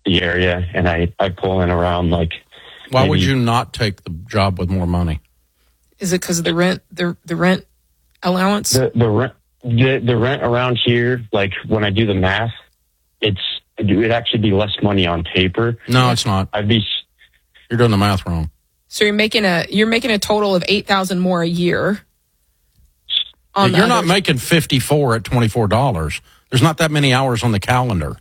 the area, and I pull in around like. Why would you not take the job with more money? Is it because of the rent? The rent allowance? The rent around here, like when I do the math, it'd actually be less money on paper. No, it's not. You're doing the math wrong. So you're making a total of $8,000 more a year. You're not making 54 at $24. There's not that many hours on the calendar.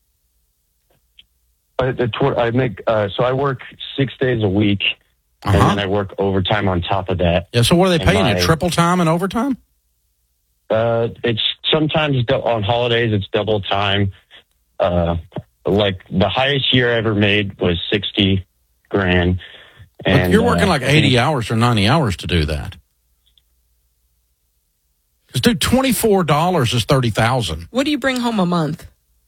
So I work 6 days a week, and then I work overtime on top of that. Yeah. So what are they paying you? Triple time and overtime? It's sometimes on holidays it's double time. Like the highest year I ever made was $60,000. And you're working like 80 hours or 90 hours to do that. Because, dude, $24 is $30,000. What do you bring home a month?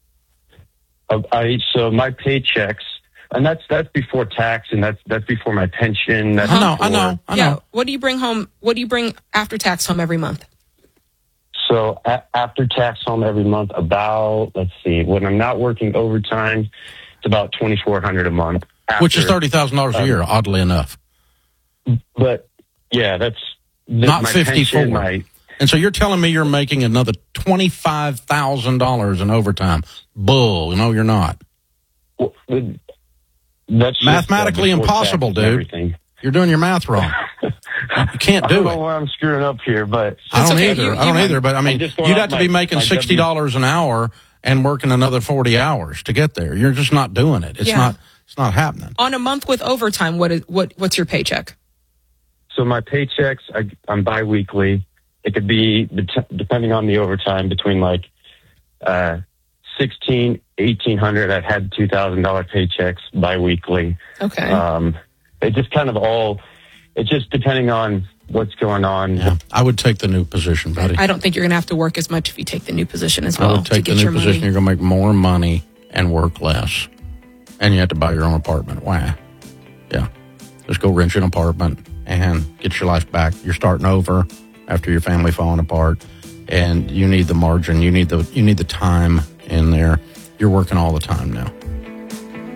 So my paychecks, and that's before tax, and that's before my pension. I know. Yeah. What do you bring home? What do you bring after tax home every month? So after tax home every month, about, let's see, when I'm not working overtime, it's about $2,400 a month. Which is $30,000 a year, oddly enough. But yeah, that's not 54. And so you're telling me you're making another $25,000 in overtime? Bull. No, you're not. Well, that's mathematically impossible, dude. You're doing your math wrong. You can't do it. I don't know where I'm screwing up here, but I don't either. But I mean, you'd have to be making $60 an hour and working another 40 hours to get there. You're just not doing it. It's not happening. On a month with overtime, what's your paycheck? So my paychecks, I'm biweekly. It could be, depending on the overtime, between like $1,600, $1,800. I've had $2,000 paychecks biweekly. Okay. It just kind of it's just depending on what's going on. Yeah, I would take the new position, buddy. I don't think you're going to have to work as much if you take the new position as well. I would take the new position. You're going to make more money and work less. And you have to buy your own apartment. Wow. Yeah. Just go rent you an apartment and get your life back. You're starting over after your family falling apart. And you need the margin. You need the time in there. You're working all the time now.